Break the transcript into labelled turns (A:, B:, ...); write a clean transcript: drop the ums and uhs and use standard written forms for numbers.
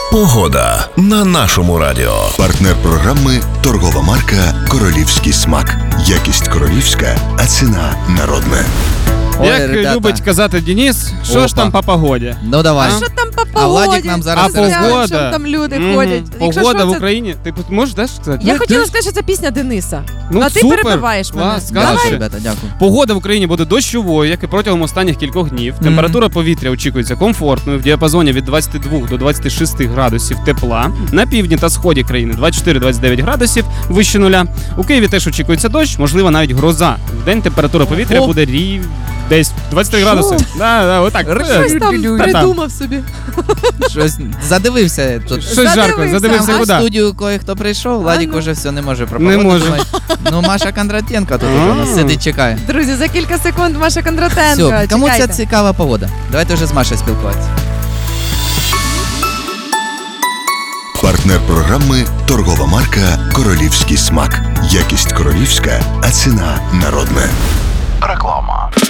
A: Погода на нашому радіо.
B: Партнер програми – торгова марка «Королівський смак». Якість королівська, а ціна народна.
C: Ой,
D: Як
C: ребята.
D: любить казати Денис, що ж
C: Опа.
D: там по погоді?
C: Ну давай.
E: А що там по
C: А
E: погоді?
C: Владик нам зараз
D: А погода?
E: Що там люди
D: Мгм.
E: ходять? Якщо
D: Погода
E: що,
D: в
E: це-
D: Україні. Ти можеш теж сказати?
E: Я хотіла сказати, що це пісня Дениса.
D: Ну,
E: а ти
D: супер.
E: перебиваєш мене.
D: Клас,
C: Дякую,
D: скажеш?
C: ребята, дякую.
D: Погода в Україні буде дощовою, як і протягом останніх кількох днів. Температура повітря очікується комфортною в діапазоні від 22 до 26 градусів тепла. На півдні та сході країни 24-29 градусів вище нуля. У Києві теж очікується дощ, можливо навіть гроза. В день температура повітря
C: Ого.
D: буде десь 23 градуси. Да, отак.
E: Щось там
C: Та-там.
E: придумав собі.
C: Щось задивився тут.
D: Щось жарко,
E: Задивився.
D: задивився
C: А в
D: куди?
C: студію кое-хто прийшов, Владик
E: ну.
C: уже все не може
D: Не
C: пропагувати.
D: може.
C: Думає, ну, Маша Кондратенко тут уже у нас сидить, чекає.
E: Друзі, за кілька секунд Маша Кондратенко.
C: Все, кому ця
E: Чекайте.
C: цікава погода? Давайте вже з Машею спілкуватися.
B: Партнер програми – торгова марка «Королівський смак». Якість королівська, а ціна народна.
A: Реклама.